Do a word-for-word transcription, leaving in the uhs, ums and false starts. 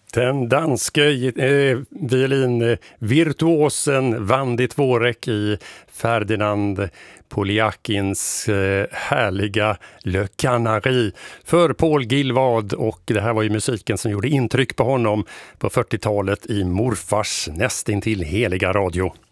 Den danske eh, violinvirtuosen Vandy Dvorek i Ferdinand Poliakins eh, härliga Le Canari för Paul Gilvad, och det här var ju musiken som gjorde intryck på honom på fyrtiotalet i morfars nästintill heliga radio.